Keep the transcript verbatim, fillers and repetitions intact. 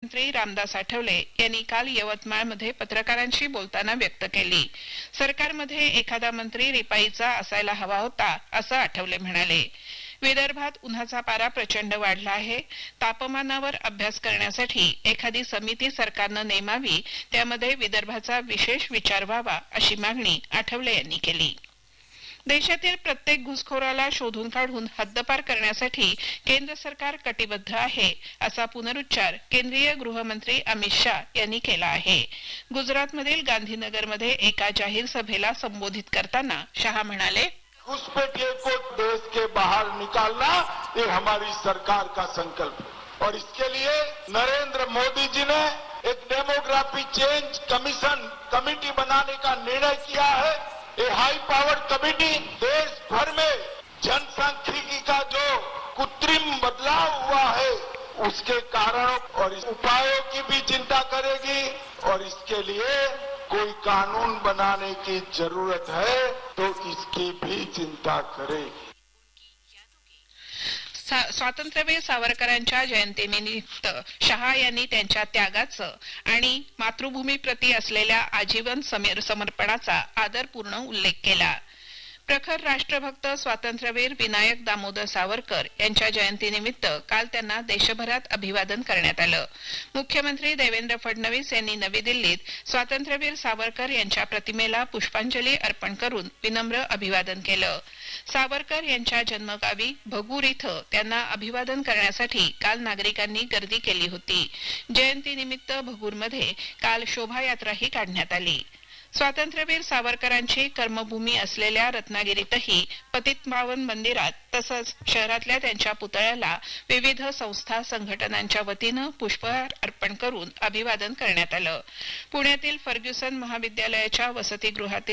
मंत्री रामदास आठवले यांनी काल यवतमाळमध्ये पत्रकारांशी बोलताना व्यक्त केली. सरकारमध्ये एखादा मंत्री रिपाईचा असायला हवा होता असं आठवले म्हणाले. विदर्भात उन्हाचा पारा प्रचंड वाढला आहे. तापमानावर अभ्यास करण्यासाठी एखादी समिती सरकारनं नेमावी, त्यामध्ये विदर्भाचा विशेष विचार व्हावा अशी मागणी आठवले यांनी केली. देशातील प्रत्येक घुसखोराला शोधून काढून हद्दपार करण्यासाठी केंद्र सरकार कटिबद्ध आहे असा पुनरुच्चार केंद्रीय गृहमंत्री अमित शाह यांनी केला आहे. गुजरातमधील गांधीनगरमध्ये एका जाहीर सभेला संबोधित करताना शाह म्हणाले, घुसपैठिए को देश के बाहर निकालना ये हमारी सरकार का संकल्प है और इसके लिए नरेंद्र मोदी जी ने एक डेमोग्राफी चेंज कमीशन कमेटी बनाने का निर्णय किया है. ये हाई पावर्ड कमेटी देश भर में जनसांख्यिकी का जो कृत्रिम बदलाव हुआ है उसके कारणों और उपायों की भी चिंता करेगी और इसके लिए कोई कानून बनाने की जरूरत है तो इसकी भी चिंता करेगी. स्वातंत्र्यवीर सावरकरांच्या जयंतीनिमित्त शहा यांनी त्यांच्या त्यागाचं आणि मातृभूमीप्रती असलेल्या आजीवन समर्पणाचा आदरपूर्ण उल्लेख केला. प्रखर राष्ट्रभक्त स्वातंत्र्यवीर विनायक दामोदर सावरकर यांच्या जयंतीनिमित्त काल त्यांना देशभरात अभिवादन करण्यात आलं. मुख्यमंत्री देवेंद्र फडणवीस यांनी नवी दिल्लीत स्वातंत्र्यवीर सावरकर यांच्या प्रतिमेला पुष्पांजली अर्पण करून विनम्र अभिवादन केलं. सावरकर यांच्या जन्मगावी भगूर इथं त्यांना अभिवादन करण्यासाठी काल नागरिकांनी गर्दी केली होती. जयंतीनिमित्त भगूरमध्ये काल शोभायात्राही काढण्यात आली. स्वातंत्र्यवीर सावरकरांची कर्मभूमी असलेल्या रत्नागिरीतही पतितपावन मंदिरात तसंच शहरातल्या त्यांच्या पुतळ्याला विविध संस्था संघटनांच्या वतीनं पुष्पहार अर्पण करून अभिवादन करण्यात आलं. पुण्यातील फर्ग्युसन महाविद्यालयाच्या वसतिगृहातील